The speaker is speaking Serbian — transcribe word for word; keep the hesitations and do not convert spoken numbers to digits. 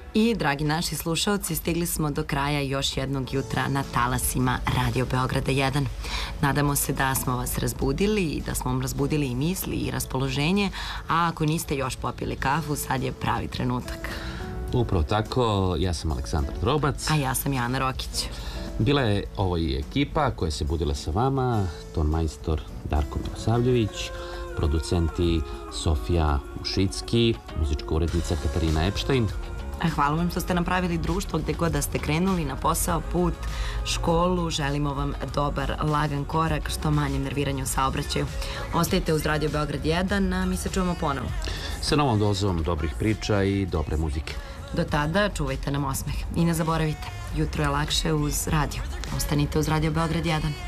I, dragi naši slušalci, stigli smo do kraja još jednog jutra na talasima Radio Beograda jedan. Nadamo se da smo vas razbudili i da smo vam razbudili i misli i raspoloženje, a ako niste još popili kafu, sad je pravi trenutak. Upravo tako, ja sam Aleksandar Drobac. A ja sam Jana Rokić. Bila je ovo i ekipa koja se budila sa vama, ton majstor Darko Milosavljević, producenti Sofija Mušicki, muzička urednica Katarina Epštajn. Hvala vam što ste napravili društvo gde god da ste krenuli, na posao, put, školu. Želimo vam dobar, lagan korak, što manje nerviranja u saobraćaju. Ostajte uz Radio Beograd jedan, a mi se čujemo ponovo. Sa novom dozom dobrih priča i dobre muzike. Do tada čuvajte nam osmeh i ne zaboravite, jutro je lakše uz radio. Ostanite uz Radio Beograd jedan.